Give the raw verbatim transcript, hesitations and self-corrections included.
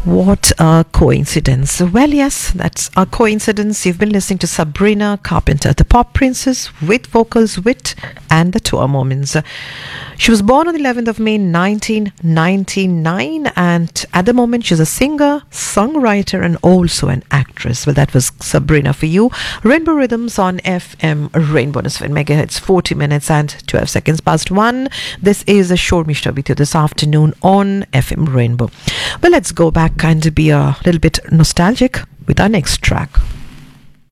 What a coincidence. Well, yes, that's a coincidence. You've been listening to Sabrina Carpenter, the pop princess with vocals, wit, and the tour moments. She was born on the eleventh of May nineteen ninety-nine, and at the moment she's a singer, songwriter, and also an actress. Well, that was Sabrina for you. Rainbow Rhythms on F M Rainbow seven megahertz, forty minutes and twelve seconds past one. This is a Shor Mishra with you this afternoon on F M Rainbow. Well, let's go back and be a little bit nostalgic with our next track.